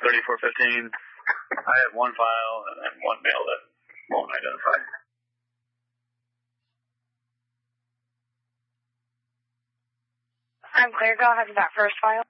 3415. I have one file and then one mail that won't identify. I'm clear. Go ahead with that first file.